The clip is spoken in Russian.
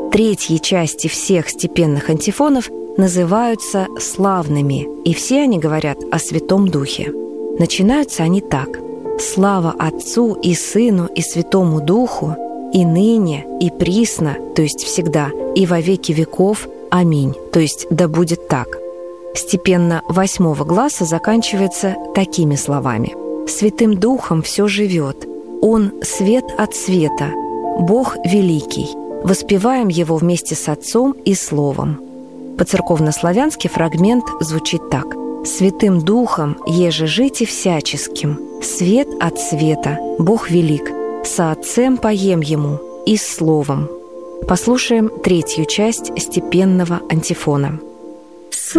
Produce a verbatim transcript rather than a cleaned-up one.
Третьи части всех степенных антифонов называются славными, и все они говорят о Святом Духе. Начинаются они так: «Слава Отцу и Сыну и Святому Духу, и ныне, и присно, то есть всегда, и во веки веков. Аминь», то есть «да будет так». Степенно восьмого гласа заканчивается такими словами: «Святым Духом все живет, Он свет от света, Бог великий, воспеваем Его вместе с Отцом и Словом». По-церковнославянски фрагмент звучит так: «Святым Духом еже жите всяческим, свет от света, Бог велик, со Отцем поем Ему и с Словом». Послушаем третью часть степенного антифона.